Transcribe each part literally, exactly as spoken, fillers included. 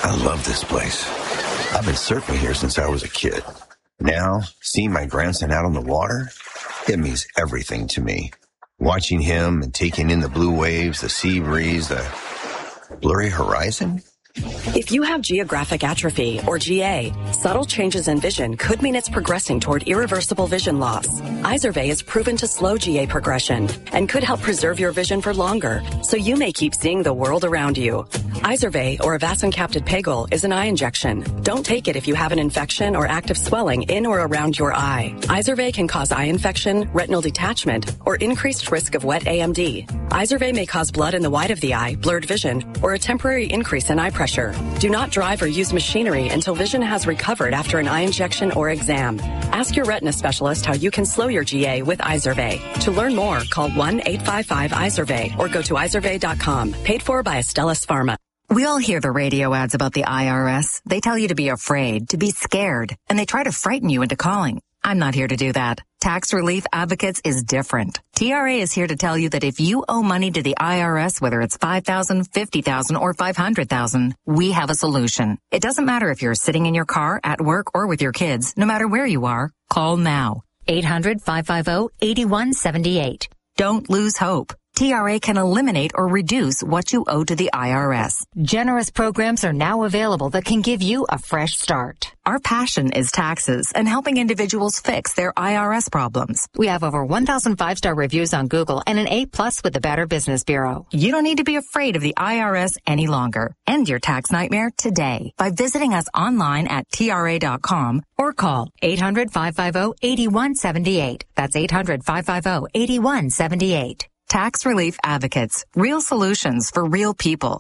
I love this place. I've been surfing here since I was a kid. Now, seeing my grandson out on the water, it means everything to me. Watching him and taking in the blue waves, the sea breeze, the blurry horizon. If you have geographic atrophy, or G A, subtle changes in vision could mean it's progressing toward irreversible vision loss. Izervay is proven to slow G A progression and could help preserve your vision for longer, so you may keep seeing the world around you. Izervay, or avacincaptad pegol, is an eye injection. Don't take it if you have an infection or active swelling in or around your eye. Izervay can cause eye infection, retinal detachment, or increased risk of wet A M D. Izervay may cause blood in the white of the eye, blurred vision, or a temporary increase in eye pressure. Do not drive or use machinery until vision has recovered after an eye injection or exam. Ask your retina specialist how you can slow your G A with Izervay. To learn more, call one eight five five Izervay or go to izervay dot com. Paid for by Astellas Pharma. We all hear the radio ads about the I R S. They tell you to be afraid, to be scared, and they try to frighten you into calling. I'm not here to do that. Tax Relief Advocates is different. T R A is here to tell you that if you owe money to the I R S, whether it's five thousand dollars, fifty thousand dollars, or five hundred thousand dollars, we have a solution. It doesn't matter if you're sitting in your car, at work, or with your kids. No matter where you are, call now. eight hundred, five five zero, eight one seven eight. Don't lose hope. T R A can eliminate or reduce what you owe to the I R S. Generous programs are now available that can give you a fresh start. Our passion is taxes and helping individuals fix their I R S problems. We have over one thousand five-star reviews on Google and an A plus with the Better Business Bureau. You don't need to be afraid of the I R S any longer. End your tax nightmare today by visiting us online at T R A dot com or call eight hundred, five five zero, eight one seven eight. That's eight hundred, five five zero, eight one seven eight. Tax Relief Advocates. Real solutions for real people.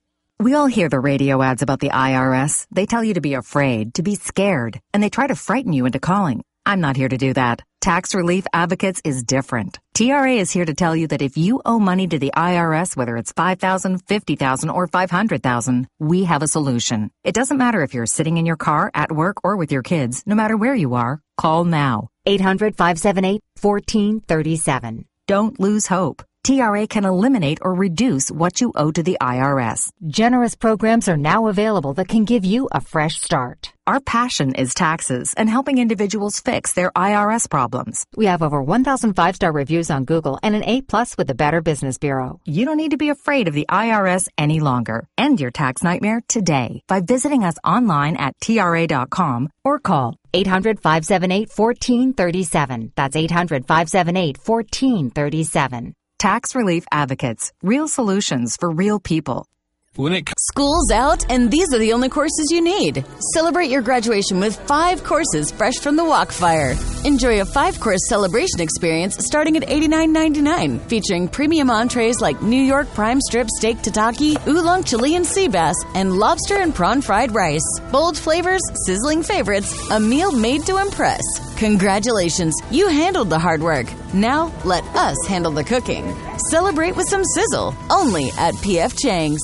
We all hear the radio ads about the I R S. They tell you to be afraid, to be scared, and they try to frighten you into calling. I'm not here to do that. Tax Relief Advocates is different. T R A is here to tell you that if you owe money to the I R S, whether it's five thousand dollars, fifty thousand dollars, or five hundred thousand dollars, we have a solution. It doesn't matter if you're sitting in your car, at work, or with your kids. No matter where you are, call now. eight hundred, five seven eight, one four three seven. Don't lose hope. T R A can eliminate or reduce what you owe to the I R S. Generous programs are now available that can give you a fresh start. Our passion is taxes and helping individuals fix their I R S problems. We have over one thousand five-star reviews on Google and an A plus with the Better Business Bureau. You don't need to be afraid of the I R S any longer. End your tax nightmare today by visiting us online at T R A dot com or call eight hundred, five seven eight, one four three seven. That's eight hundred, five seven eight, one four three seven. Tax Relief Advocates. Real solutions for real people. When it School's out, and these are the only courses you need. Celebrate your graduation with five courses fresh from the Walkfire. Enjoy a five-course celebration experience starting at eighty-nine ninety-nine, featuring premium entrees like New York prime strip steak tataki, oolong Chilean sea bass, and lobster and prawn fried rice. Bold flavors, sizzling favorites, a meal made to impress. Congratulations, you handled the hard work. Now, let us handle the cooking. Celebrate with some sizzle, only at P F Chang's.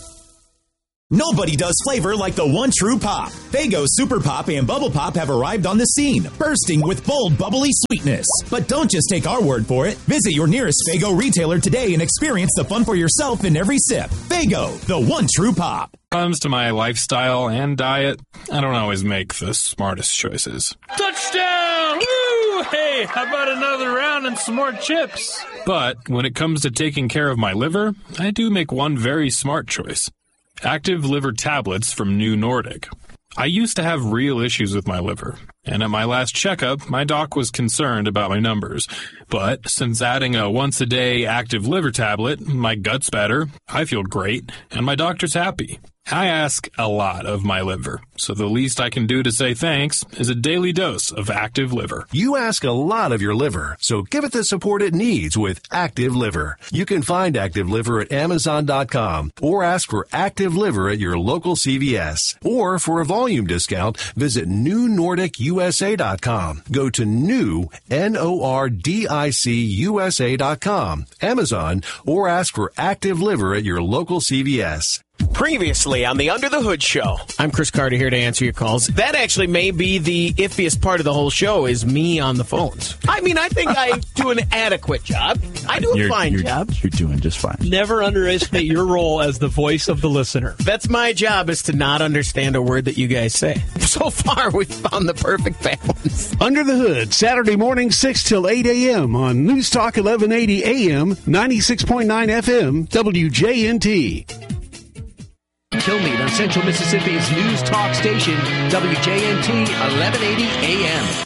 Nobody does flavor like the one true pop. Faygo Super Pop and Bubble Pop have arrived on the scene, bursting with bold, bubbly sweetness. But don't just take our word for it. Visit your nearest Faygo retailer today and experience the fun for yourself in every sip. Faygo, the one true pop. comes to my lifestyle and diet, I don't always make the smartest choices. Touchdown! Woo! Hey, how about another round and some more chips? But when it comes to taking care of my liver, I do make one very smart choice. Active Liver Tablets from New Nordic. I used to have real issues with my liver, and at my last checkup, my doc was concerned about my numbers. But since adding a once-a-day Active Liver tablet, my gut's better, I feel great, and my doctor's happy. I ask a lot of my liver, so the least I can do to say thanks is a daily dose of Active Liver. You ask a lot of your liver, so give it the support it needs with Active Liver. You can find Active Liver at Amazon dot com or ask for Active Liver at your local C V S. Or for a volume discount, visit New Nordic U S A dot com. Go to new, N O R D I C U S A dot com, Amazon, or ask for Active Liver at your local C V S. Previously on the Under the Hood Show. I'm Chris Carter here to answer your calls. That actually may be the iffiest part of the whole show is me on the phones. I mean, I think I do an adequate job. I do a you're, fine you're, job. You're doing just fine. Never underestimate your role as the voice of the listener. That's my job, is to not understand a word that you guys say. So far, we've found the perfect balance. Under the Hood, Saturday morning, six till eight a.m. on News Talk eleven eighty A M, ninety-six point nine F M, W J N T. Kilmeade on Central Mississippi's news talk station, W J N T eleven eighty A M.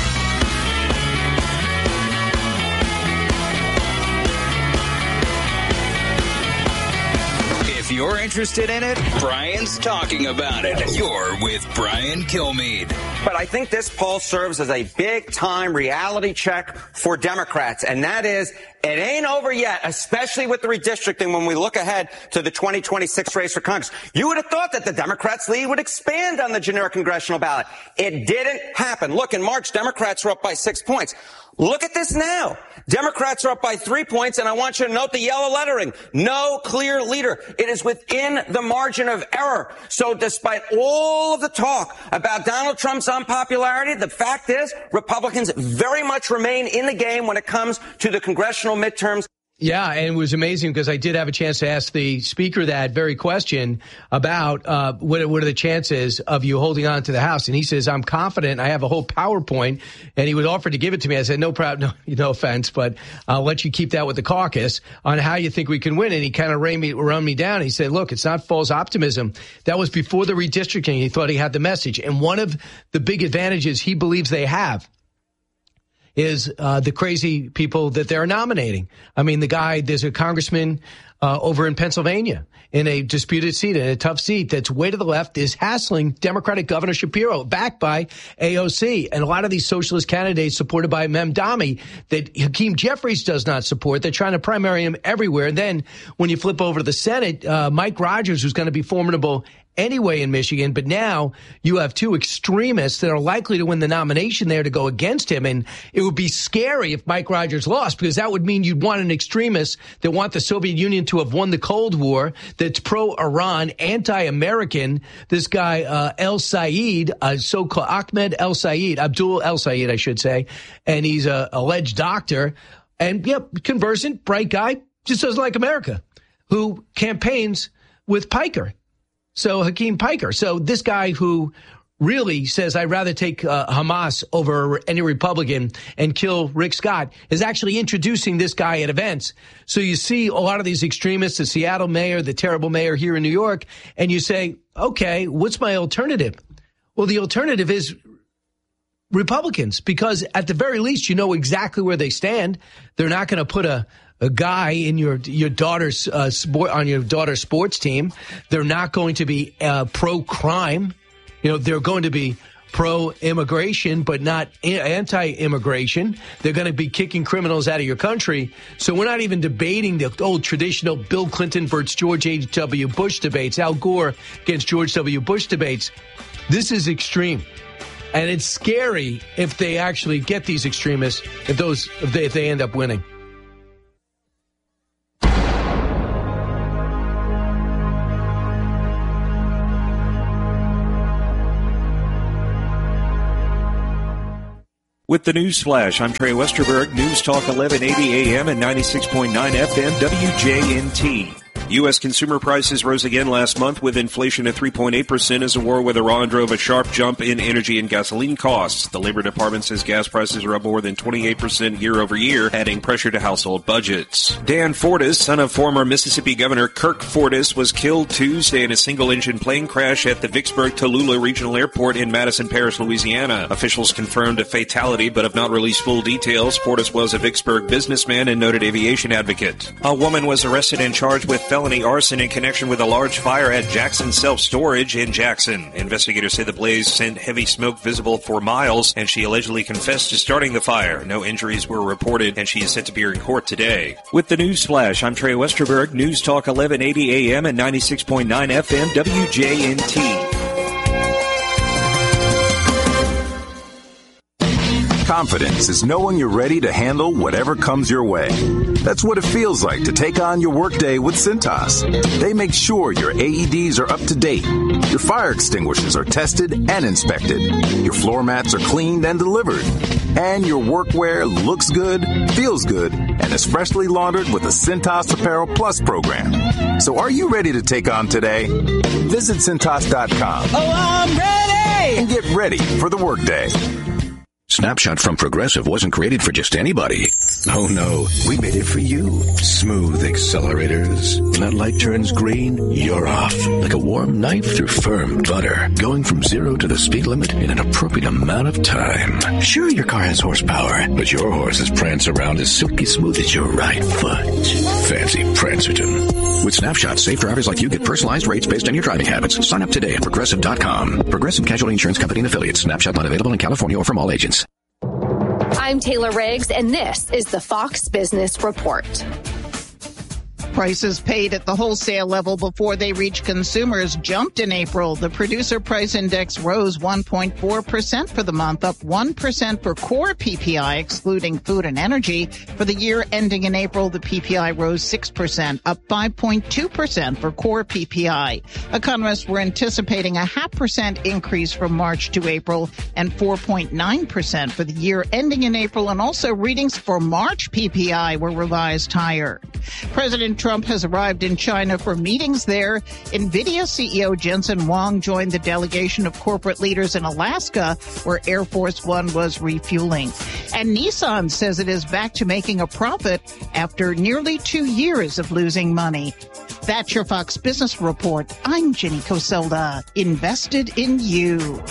If you're interested in it, Brian's talking about it. You're with Brian Kilmeade. But I think this poll serves as a big-time reality check for Democrats, and that is, it ain't over yet, especially with the redistricting when we look ahead to the twenty twenty-six race for Congress. You would have thought that the Democrats' lead would expand on the generic congressional ballot. It didn't happen. Look, in March, Democrats were up by six points. Look at this now. Democrats are up by three points, and I want you to note the yellow lettering. No clear leader. It is within the margin of error. So despite all of the talk about Donald Trump's unpopularity, the fact is Republicans very much remain in the game when it comes to the congressional midterms. Yeah, and it was amazing because I did have a chance to ask the speaker that very question about uh, what, what are the chances of you holding on to the House. And he says, I'm confident. I have a whole PowerPoint. And he would offer to give it to me. I said, no, proud, no, no offense, but I'll let you keep that with the caucus on how you think we can win. And he kind of ran me, run me down. He said, look, it's not false optimism. That was before the redistricting. He thought he had the message. And one of the big advantages he believes they have is uh, the crazy people that they're nominating. I mean, the guy, there's a congressman uh, over in Pennsylvania in a disputed seat, in a tough seat that's way to the left, is hassling Democratic Governor Shapiro, backed by A O C. And a lot of these socialist candidates supported by Mamdani that Hakeem Jeffries does not support. They're trying to primary him everywhere. And then when you flip over to the Senate, uh, Mike Rogers, who's going to be formidable anyway in Michigan, but now you have two extremists that are likely to win the nomination there to go against him. And it would be scary if Mike Rogers lost, because that would mean you'd want an extremist that want the Soviet Union to have won the Cold War, that's pro-Iran, anti-American. This guy, uh, El Sayed, uh, so-called Ahmed El Sayed, Abdul El Sayed, I should say, and he's a alleged doctor, and yeah, conversant, bright guy, just doesn't like America, who campaigns with Piker. So Hakeem Piker. So this guy who really says, I'd rather take uh, Hamas over any Republican and kill Rick Scott, is actually introducing this guy at events. So you see a lot of these extremists, the Seattle mayor, the terrible mayor here in New York, and you say, okay, what's my alternative? Well, the alternative is Republicans, because at the very least, you know exactly where they stand. They're not going to put a a guy in your your daughter's uh, sport on your daughter's sports team. They're not going to be uh, pro-crime. You know, they're going to be pro-immigration, but not anti-immigration. They're going to be kicking criminals out of your country. So we're not even debating the old traditional Bill Clinton versus George H W. Bush debates, Al Gore against George W. Bush debates. This is extreme. And it's scary if they actually get these extremists, if those if they, if they end up winning. With the News Flash, I'm Trey Westerberg, News Talk eleven eighty A M and ninety-six point nine F M, W J N T. U S consumer prices rose again last month, with inflation at three point eight percent as the war with Iran drove a sharp jump in energy and gasoline costs. The Labor Department says gas prices are up more than twenty-eight percent year over year, adding pressure to household budgets. Dan Fortas, son of former Mississippi Governor Kirk Fortas, was killed Tuesday in a single-engine plane crash at the Vicksburg-Tallulah Regional Airport in Madison Parish, Louisiana. Officials confirmed a fatality but have not released full details. Fortas was a Vicksburg businessman and noted aviation advocate. A woman was arrested and charged with felony arson in connection with a large fire at Jackson Self-Storage in Jackson. Investigators say the blaze sent heavy smoke visible for miles, and she allegedly confessed to starting the fire. No injuries were reported, and she is set to appear in court today. With the News Flash, I'm Trey Westerberg, News Talk eleven eighty A M and ninety-six point nine F M, W J N T. Confidence is knowing you're ready to handle whatever comes your way. That's what it feels like to take on your workday with Cintas. They make sure your A E Ds are up to date, your fire extinguishers are tested and inspected, your floor mats are cleaned and delivered, and your workwear looks good, feels good, and is freshly laundered with the Cintas Apparel Plus program. So are you ready to take on today? Visit Cintas dot com. Oh, I'm ready! And get ready for the workday. Snapshot from Progressive wasn't created for just anybody. Oh no, we made it for you. Smooth accelerators. When that light turns green, you're off. Like a warm knife through firm butter. Going from zero to the speed limit in an appropriate amount of time. Sure, your car has horsepower, but your horses prance around as silky smooth as your right foot. Fancy Prancerton. With Snapshot, safe drivers like you get personalized rates based on your driving habits. Sign up today at Progressive dot com. Progressive Casualty Insurance Company and Affiliates. Snapshot not available in California or from all agents. I'm Taylor Riggs, and this is the Fox Business Report. Prices paid at the wholesale level before they reach consumers jumped in April. The producer price index rose one point four percent for the month, up one percent for core P P I, excluding food and energy. For the year ending in April, the P P I rose six percent, up five point two percent for core P P I. Economists were anticipating a half percent increase from March to April and four point nine percent for the year ending in April, and also readings for March P P I were revised higher. President Trump has arrived in China for meetings there. NVIDIA C E O Jensen Huang joined the delegation of corporate leaders in Alaska, where Air Force One was refueling. And Nissan says it is back to making a profit after nearly two years of losing money. That's your Fox Business Report. I'm Jenny Coselda, invested in you.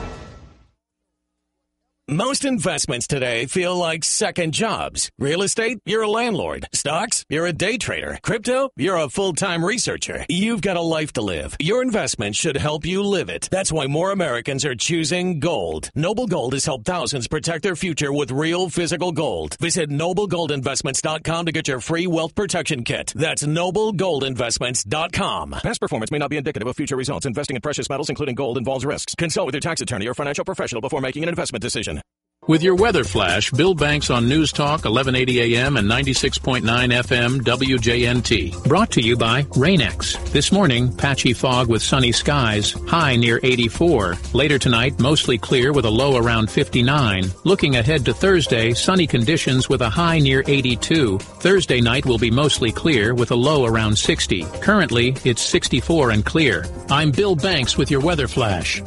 Most investments today feel like second jobs. Real estate, you're a landlord. Stocks, you're a day trader. Crypto, you're a full-time researcher. You've got a life to live. Your investment should help you live it. That's why more Americans are choosing gold. Noble Gold has helped thousands protect their future with real physical gold. Visit noble gold investments dot com to get your free wealth protection kit. That's noble gold investments dot com. Past performance may not be indicative of future results. Investing in precious metals, including gold, involves risks. Consult with your tax attorney or financial professional before making an investment decision. With your weather flash, Bill Banks on News Talk eleven eighty A M and ninety-six point nine F M W J N T. Brought to you by Rain-X. This morning, patchy fog with sunny skies, high near eighty-four. Later tonight, mostly clear with a low around fifty-nine. Looking ahead to Thursday, sunny conditions with a high near eighty-two. Thursday night will be mostly clear with a low around sixty. Currently, it's sixty-four and clear. I'm Bill Banks with your weather flash.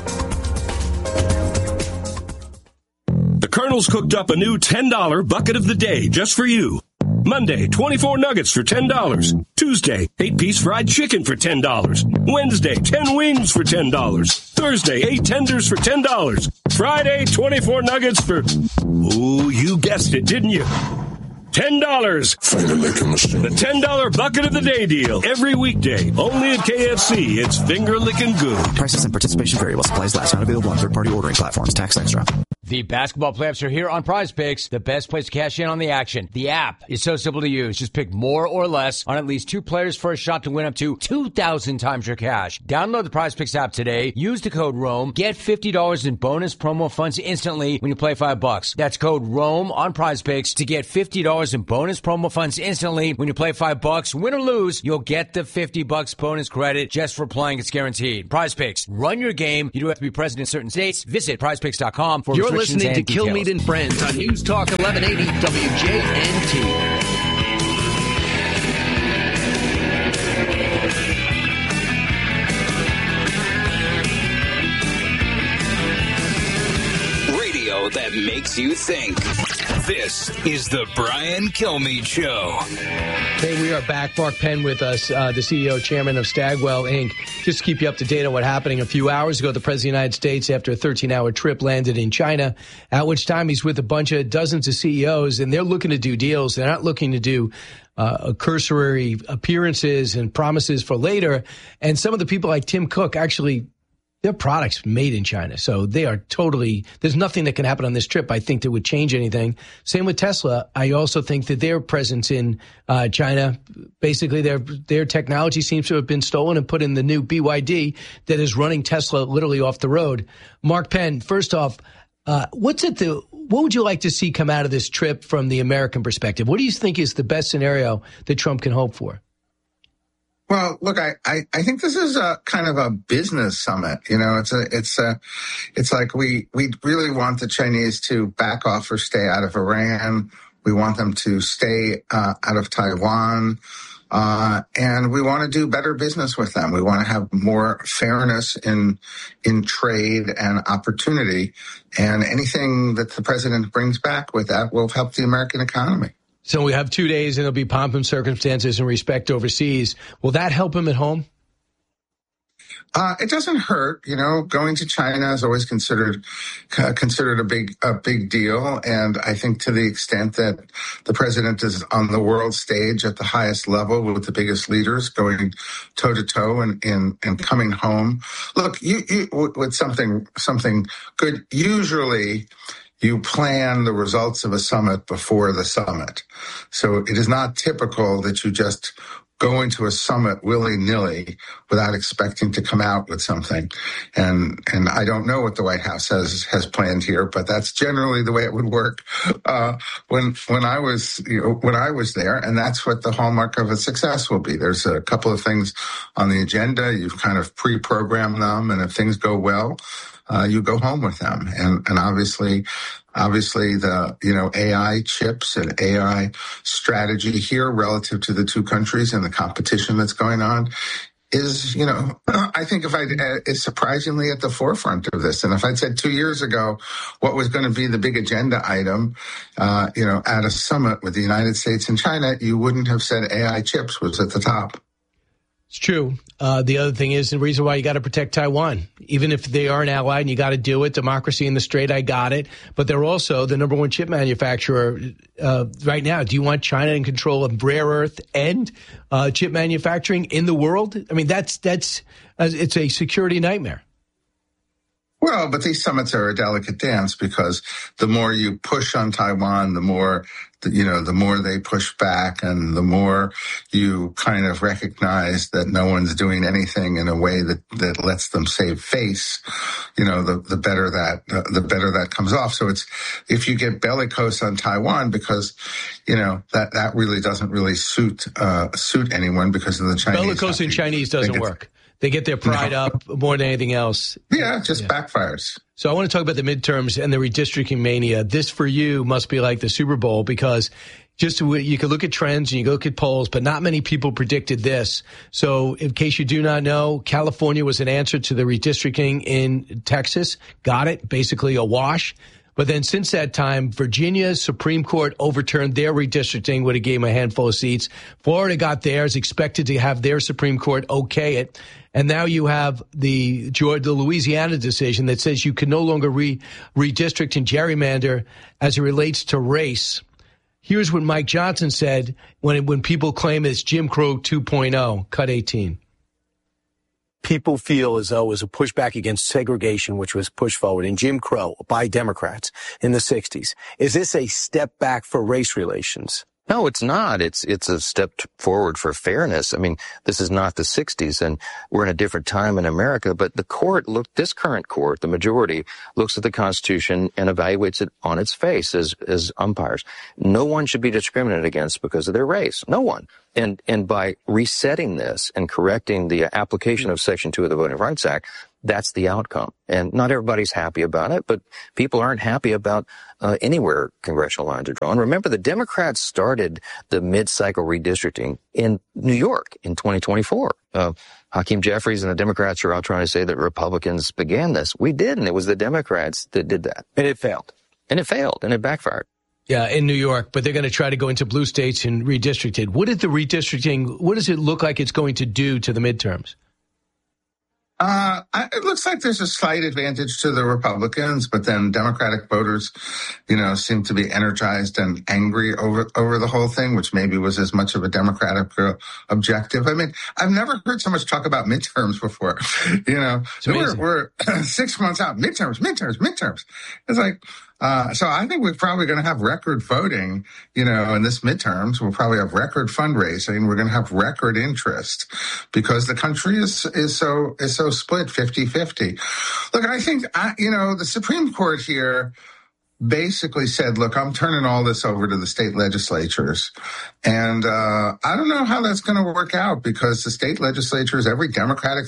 The Colonel's cooked up a new ten dollar bucket of the day just for you. Monday, twenty-four nuggets for ten dollars. Tuesday, eight piece fried chicken for ten dollars. Wednesday, ten wings for ten dollars. Thursday, eight tenders for ten dollars. Friday, twenty-four nuggets for... Ooh, you guessed it, didn't you? ten dollars. Finger licking machine. The ten dollar bucket of the day deal. Every weekday. Only at K F C. It's finger licking good. Prices and participation vary while supplies last. Not available on third-party ordering platforms. Tax extra. The basketball playoffs are here on Prize Picks, the best place to cash in on the action. The app is so simple to use. Just pick more or less on at least two players for a shot to win up to two thousand times your cash. Download the Prize Picks app today. Use the code ROAM. Get fifty dollars in bonus promo funds instantly when you play five bucks. That's code ROAM on Prize Picks to get fifty dollars in bonus promo funds instantly when you play five bucks. Win or lose, you'll get the fifty bucks bonus credit just for playing. It's guaranteed. Prize Picks. Run your game. You do have to be present in certain states. Visit prize picks dot com for You're restrictions listening and to details. Kilmeade and Friends on News Talk eleven eighty W J N T. Radio that makes you think. This is the Brian Kilmeade Show. Hey, we are back. Mark Penn with us, uh, the C E O, chairman of Stagwell, Incorporated. Just to keep you up to date on what happened. A few hours ago, the President of the United States, after a thirteen-hour trip, landed in China, at which time he's with a bunch of dozens of C E Os, and they're looking to do deals. They're not looking to do uh, cursory appearances and promises for later. And some of the people like Tim Cook actually... their products made in China. So they are totally, there's nothing that can happen on this trip, I think, that would change anything. Same with Tesla. I also think that their presence in uh, China, basically their their technology seems to have been stolen and put in the new B Y D that is running Tesla literally off the road. Mark Penn, first off, Uh, what's it the what would you like to see come out of this trip from the American perspective? What do you think is the best scenario that Trump can hope for? Well, look, I, I, I think this is a kind of a business summit. You know, it's a, it's a, it's like we, we really want the Chinese to back off or stay out of Iran. We want them to stay uh, out of Taiwan. Uh, and we want to do better business with them. We want to have more fairness in, in trade and opportunity. And anything that the president brings back with that will help the American economy. So we have two days and it'll be pomp and circumstances and respect overseas. Will that help him at home? Uh, it doesn't hurt, you know. Going to China is always considered uh, considered a big a big deal, and I think to the extent that the president is on the world stage at the highest level with the biggest leaders, going toe to toe and and and coming home. Look, you, you with something something good. Usually, you plan the results of a summit before the summit, so it is not typical that you just go into a summit willy-nilly without expecting to come out with something. And and I don't know what the White House has has planned here, but that's generally the way it would work uh, when when I was you know, when I was there, and that's what the hallmark of a success will be. There's a couple of things on the agenda. You've kind of pre-programmed them, and if things go well, uh, you go home with them. And and obviously, Obviously, the, you know, A I chips and A I strategy here relative to the two countries and the competition that's going on is, you know, I think if I is surprisingly at the forefront of this. And if I'd said two years ago what was going to be the big agenda item, uh, you know, at a summit with the United States and China, you wouldn't have said A I chips was at the top. It's true. Uh, the other thing is the reason why you got to protect Taiwan, even if they are an ally and you got to do it. Democracy in the Strait, I got it. But they're also the number one chip manufacturer uh, right now. Do you want China in control of rare earth and uh, chip manufacturing in the world? I mean, that's that's uh, it's a security nightmare. Well, but these summits are a delicate dance because the more you push on Taiwan, the more, you know, the more they push back and the more you kind of recognize that no one's doing anything in a way that, that lets them save face, you know, the, the better that, uh, the better that comes off. So it's, if you get bellicose on Taiwan because, you know, that, that really doesn't really suit, uh, suit anyone because of the Chinese. Bellicose in Chinese doesn't work. They get their pride no. up more than anything else. Yeah, it just yeah. backfires. So I want to talk about the midterms and the redistricting mania. This for you must be like the Super Bowl because just you can look at trends and you can look at polls, but not many people predicted this. So in case you do not know, California was an answer to the redistricting in Texas. Got it. Basically a wash. But then since that time, Virginia's Supreme Court overturned their redistricting when it gave them a handful of seats. Florida got theirs, expected to have their Supreme Court okay it. And now you have the Georgia, the Louisiana decision that says you can no longer re, redistrict and gerrymander as it relates to race. Here's what Mike Johnson said when when people claim it's Jim Crow two point oh. Cut eighteen. People feel as though it was a pushback against segregation, which was pushed forward in Jim Crow by Democrats in the sixties. Is this a step back for race relations? No, it's not. It's it's a step forward for fairness. I mean, this is not the sixties, and we're in a different time in America. But the court, look, this current court, the majority, looks at the Constitution and evaluates it on its face as as umpires. No one should be discriminated against because of their race. No one. And and by resetting this and correcting the application of Section two of the Voting Rights Act, that's the outcome. And not everybody's happy about it, but people aren't happy about uh, anywhere congressional lines are drawn. Remember, the Democrats started the mid-cycle redistricting in New York in twenty twenty-four. Uh, Hakeem Jeffries and the Democrats are out trying to say that Republicans began this. We didn't. It was the Democrats that did that. And it failed. And it failed, and it backfired. Yeah, in New York, but they're going to try to go into blue states and redistrict it. What is the redistricting, what does it look like it's going to do to the midterms? Uh, it looks like there's a slight advantage to the Republicans, but then Democratic voters, you know, seem to be energized and angry over, over the whole thing, which maybe was as much of a Democratic uh, objective. I mean, I've never heard so much talk about midterms before. You know, we're, we're six months out, midterms, midterms, midterms. It's like, Uh, so I think we're probably going to have record voting, you know, in this midterms. We'll probably have record fundraising. We're going to have record interest because the country is, is so, is so split fifty-fifty. Look, I think, I, you know, the Supreme Court here basically said, look, I'm turning all this over to the state legislatures. And uh I don't know how that's going to work out because the state legislatures, every Democratic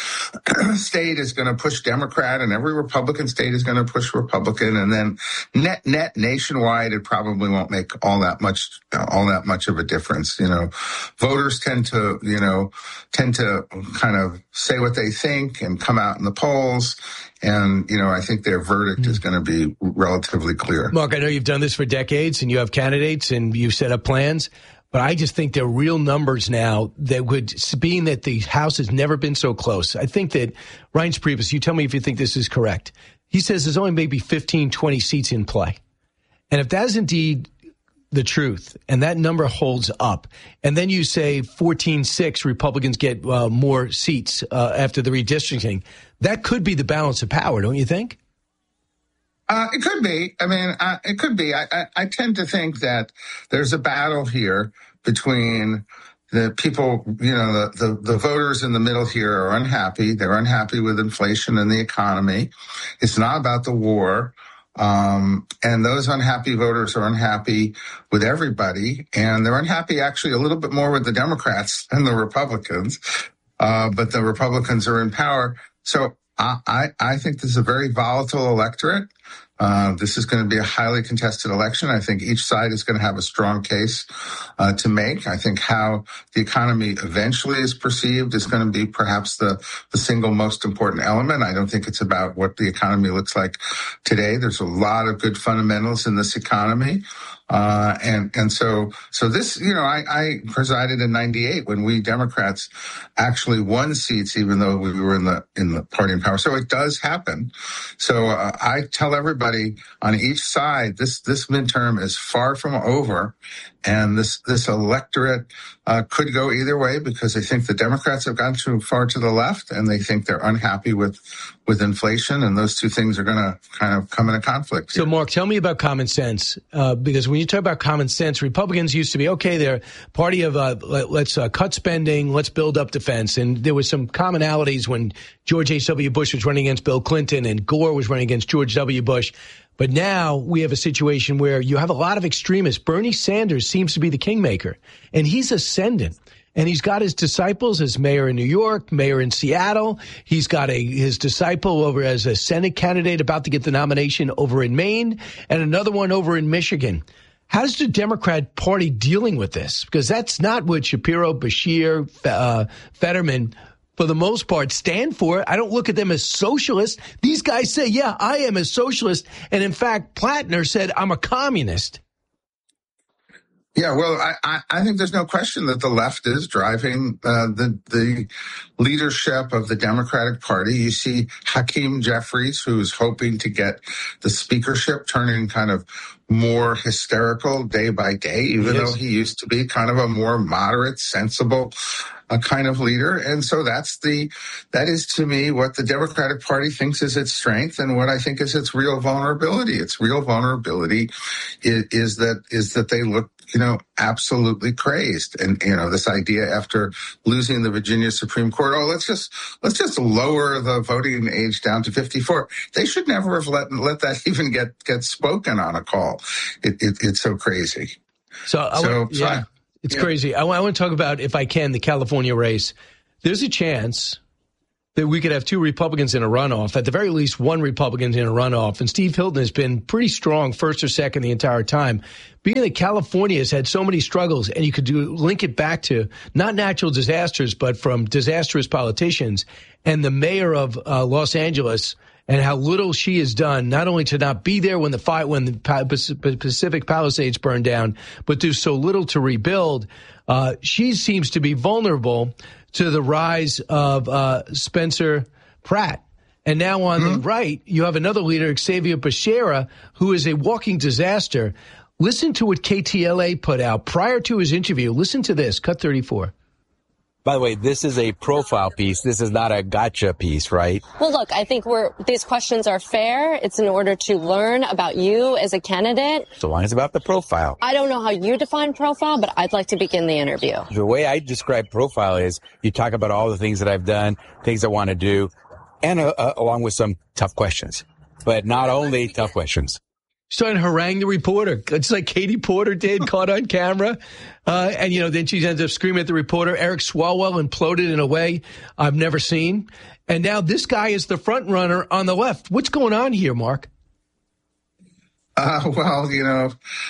state is going to push Democrat and every Republican state is going to push Republican. And then net, net nationwide, it probably won't make all that much, all that much of a difference. You know, voters tend to, you know, tend to kind of say what they think and come out in the polls. And, you know, I think their verdict is going to be relatively clear. Mark, I know you've done this for decades and you have candidates and you've set up plans, but I just think there are real numbers now that would, being that the House has never been so close. I think that Reince Priebus, you tell me if you think this is correct. He says there's only maybe fifteen, twenty seats in play. And if that is indeed the truth and that number holds up, and then you say fourteen six Republicans get uh, more seats uh, after the redistricting, that could be the balance of power, don't you think? Uh, it could be. I mean, uh, it could be. I, I, I tend to think that there's a battle here between the people, you know, the, the, the voters in the middle here are unhappy. They're unhappy with inflation and the economy. It's not about the war. Um, and those unhappy voters are unhappy with everybody. And they're unhappy actually a little bit more with the Democrats than the Republicans. Uh, but the Republicans are in power. So I, I, I think this is a very volatile electorate. Uh, this is going to be a highly contested election. I think each side is going to have a strong case uh, to make. I think how the economy eventually is perceived is going to be perhaps the, the single most important element. I don't think it's about what the economy looks like today. There's a lot of good fundamentals in this economy. Uh, and, and so, so this, you know, I, I presided in ninety-eight when we Democrats actually won seats, even though we were in the, in the party in power. So it does happen. So, uh, I tell everybody on each side, this, this midterm is far from over. And this, this electorate, uh, could go either way because they think the Democrats have gone too far to the left and they think they're unhappy with, with inflation. And those two things are going to kind of come in a conflict here. So, Mark, tell me about common sense, uh, because when you talk about common sense, Republicans used to be, okay, they're party of, uh, let, let's uh, cut spending, let's build up defense. And there was some commonalities when George H W. Bush was running against Bill Clinton and Gore was running against George W. Bush. But now we have a situation where you have a lot of extremists. Bernie Sanders seems to be the kingmaker, and he's ascendant. And he's got his disciples as mayor in New York, mayor in Seattle. He's got a his disciple over as a Senate candidate about to get the nomination over in Maine, and another one over in Michigan. How's the Democrat Party dealing with this? Because that's not what Shapiro, Beshear, uh, Fetterman, for the most part, stand for. I don't look at them as socialists. These guys say, yeah, I am a socialist. And in fact, Plattner said, I'm a communist. Yeah, well, I, I, I think there's no question that the left is driving uh, the the leadership of the Democratic Party. You see Hakeem Jeffries, who's hoping to get the speakership, turning kind of more hysterical day by day, even though he used to be kind of a more moderate, sensible a kind of leader. And so that's the, that is to me what the Democratic Party thinks is its strength and what I think is its real vulnerability. Its real vulnerability is, is that, is that they look, you know, absolutely crazed. And, you know, this idea after losing the Virginia Supreme Court, oh, let's just, let's just lower the voting age down to fifty-four. They should never have let, let that even get, get spoken on a call. It, it, it's so crazy. So, I so, would, so yeah. I, It's yeah. crazy. I, I want to talk about, if I can, the California race. There's a chance that we could have two Republicans in a runoff, at the very least one Republican in a runoff. And Steve Hilton has been pretty strong first or second the entire time. Being that California has had so many struggles, and you could do link it back to not natural disasters, but from disastrous politicians, and the mayor of uh, Los Angeles and how little she has done, not only to not be there when the fight, when the Pacific Palisades burned down, but do so little to rebuild. Uh, she seems to be vulnerable to the rise of uh, Spencer Pratt. And now on mm-hmm. the right, you have another leader, Xavier Becerra, who is a walking disaster. Listen to what K T L A put out prior to his interview. Listen to this, cut thirty-four. By the way, this is a profile piece. This is not a gotcha piece, right? Well, look, I think we're these questions are fair. It's in order to learn about you as a candidate. So long as it's about the profile. I don't know how you define profile, but I'd like to begin the interview. The way I describe profile is you talk about all the things that I've done, things I want to do, and uh, uh, along with some tough questions. But not only tough questions. Starting to harangue the reporter, just like Katie Porter did, caught on camera. Uh, and, you know, then she ends up screaming at the reporter. Eric Swalwell imploded in a way I've never seen. And now this guy is the front runner on the left. What's going on here, Mark? Uh, well, you know,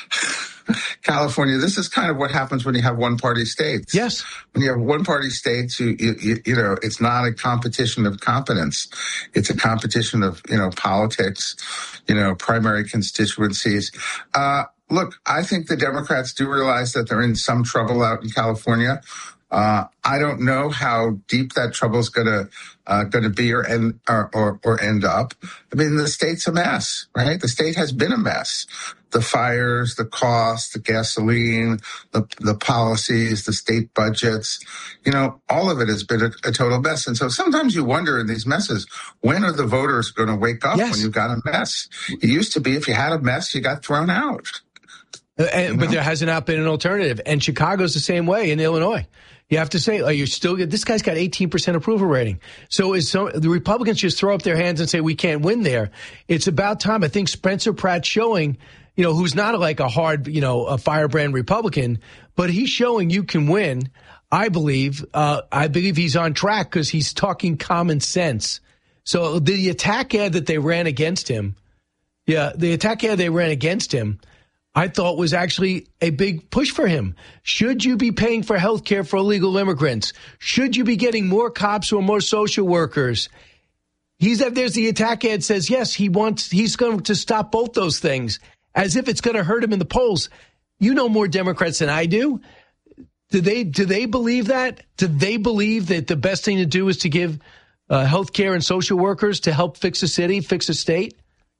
California, this is kind of what happens when you have one-party states. Yes. When you have one-party states, you, you, you know, it's not a competition of competence. It's a competition of, you know, politics, you know, primary constituencies. Uh, look, I think the Democrats do realize that they're in some trouble out in California. Uh, I don't know how deep that trouble is going to uh, going to be or end or, or or end up. I mean, the state's a mess, right? The state has been a mess. The fires, the cost, the gasoline, the the policies, the state budgets, you know, all of it has been a, a total mess. And so sometimes you wonder in these messes, when are the voters going to wake up yes. when you've got a mess? It used to be if you had a mess, you got thrown out. Uh, and, but there hasn't not been an alternative. And Chicago's the same way in Illinois. You have to say, oh, you're still good. This guy's got eighteen percent approval rating. So is some, the Republicans just throw up their hands and say, we can't win there. It's about time. I think Spencer Pratt showing, you know, who's not like a hard, you know, a firebrand Republican, but he's showing you can win. I believe, uh, I believe he's on track because he's talking common sense. So the attack ad that they ran against him, yeah, the attack ad they ran against him, I thought was actually a big push for him. Should you be paying for health care for illegal immigrants? Should you be getting more cops or more social workers? He's there's the attack ad says, yes, he wants, he's going to stop both those things as if it's going to hurt him in the polls. You know more Democrats than I do. Do they, do they believe that? Do they believe that the best thing to do is to give uh, health care and social workers to help fix a city, fix a state?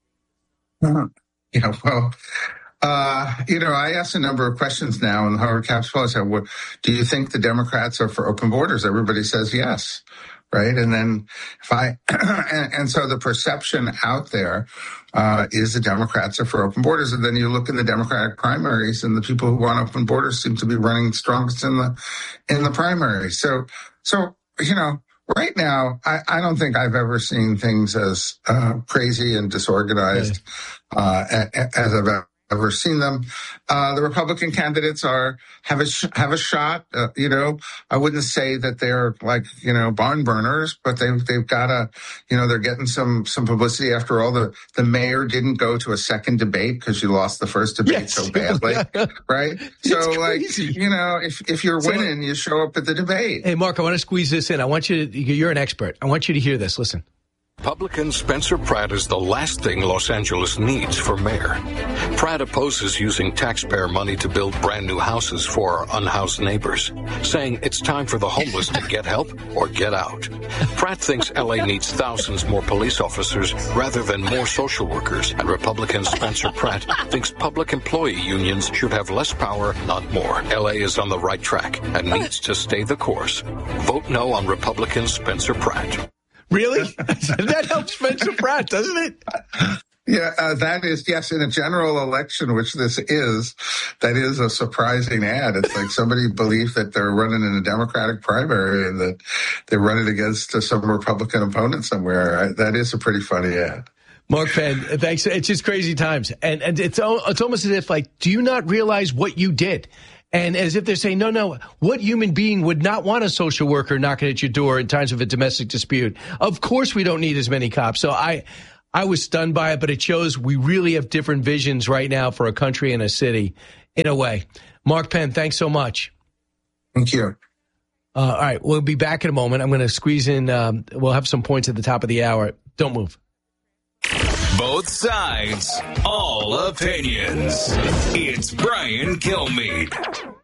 Uh, yeah, well, Uh, you know, I asked a number of questions now in the Harvard Caps Poll. I said, well, do you think the Democrats are for open borders? Everybody says yes, right? And then if I, and, and so the perception out there uh, is the Democrats are for open borders. And then you look in the Democratic primaries and the people who want open borders seem to be running strongest in the, in the primaries. So, so, you know, right now, I, I don't think I've ever seen things as uh, crazy and disorganized uh, as I've ever ever seen them. Uh, the Republican candidates are, have a, sh- have a shot. Uh, you know, I wouldn't say that they're like, you know, barn burners, but they've, they've got a, you know, they're getting some, some publicity. After all, the, the mayor didn't go to a second debate because she lost the first debate yes. so badly. Right. So like, you know, if, if you're so, winning, you show up at the debate. Hey, Mark, I want to squeeze this in. I want you to, you're an expert. I want you to hear this. Listen. Republican Spencer Pratt is the last thing Los Angeles needs for mayor. Pratt opposes using taxpayer money to build brand new houses for our unhoused neighbors, saying it's time for the homeless to get help or get out. Pratt thinks L A needs thousands more police officers rather than more social workers, and Republican Spencer Pratt thinks public employee unions should have less power, not more. L A is on the right track and needs to stay the course. Vote no on Republican Spencer Pratt. Really? That helps Spencer Pratt, doesn't it? Yeah, uh, that is, yes, in a general election, which this is, that is a surprising ad. It's like somebody believes that they're running in a Democratic primary and that they're running against uh, some Republican opponent somewhere. I, that is a pretty funny ad. Mark Penn, thanks. It's just crazy times. And, and it's, it's almost as if, like, do you not realize what you did? And as if they're saying, no, no, what human being would not want a social worker knocking at your door in times of a domestic dispute? Of course we don't need as many cops. So I I was stunned by it, but it shows we really have different visions right now for a country and a city in a way. Mark Penn, thanks so much. Thank you. Uh, all right, we'll be back in a moment. I'm going to squeeze in, um, we'll have some points at the top of the hour. Don't move. Both sides, all opinions. It's Brian Kilmeade.